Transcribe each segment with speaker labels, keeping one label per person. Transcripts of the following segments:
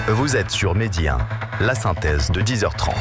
Speaker 1: Vous êtes sur Midi 1, la synthèse de 10h30.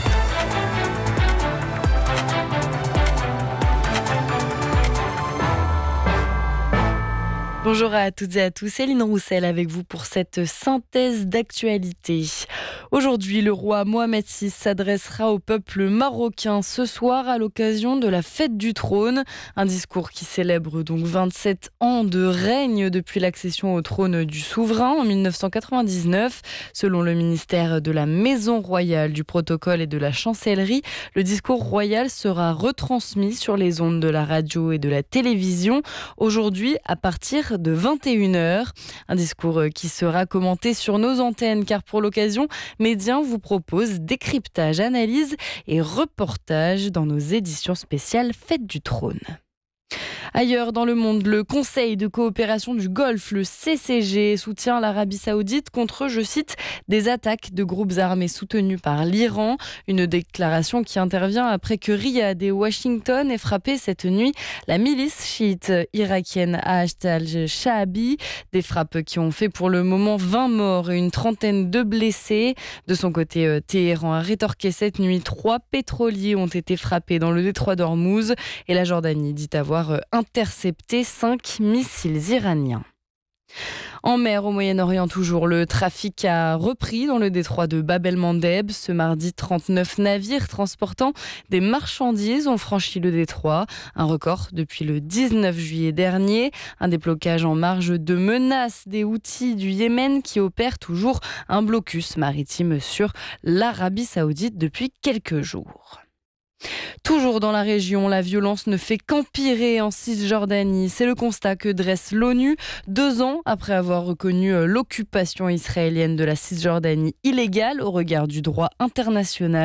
Speaker 2: Bonjour à toutes et à tous, Céline Roussel avec vous pour cette synthèse d'actualité. Aujourd'hui, le roi Mohamed VI s'adressera au peuple marocain ce soir à l'occasion de la fête du trône. Un discours qui célèbre donc 27 ans de règne depuis l'accession au trône du souverain en 1999. Selon le ministère de la Maison royale, du protocole et de la chancellerie, le discours royal sera retransmis sur les ondes de la radio et de la télévision aujourd'hui à partir de 21h. Un discours qui sera commenté sur nos antennes car pour l'occasion, Média vous propose décryptage, analyse et reportage dans nos éditions spéciales Fête du Trône. Ailleurs dans le monde, le Conseil de coopération du Golfe, le CCG, soutient l'Arabie Saoudite contre, je cite, des attaques de groupes armés soutenus par l'Iran. Une déclaration qui intervient après que Riyad et Washington aient frappé cette nuit la milice chiite irakienne Hashd al-Shaabi. Des frappes qui ont fait pour le moment 20 morts et une trentaine de blessés. De son côté, Téhéran a rétorqué cette nuit. 3 pétroliers ont été frappés dans le détroit d'Ormuz et la Jordanie dit avoir intercepté 5 missiles iraniens. En mer, au Moyen-Orient toujours, le trafic a repris dans le détroit de Bab el-Mandeb. Ce mardi, 39 navires transportant des marchandises ont franchi le détroit. Un record depuis le 19 juillet dernier. Un déblocage en marge de menace des Houthis du Yémen qui opèrent toujours un blocus maritime sur l'Arabie Saoudite depuis quelques jours. Toujours dans la région, la violence ne fait qu'empirer en Cisjordanie. C'est le constat que dresse l'ONU 2 ans après avoir reconnu l'occupation israélienne de la Cisjordanie illégale au regard du droit international.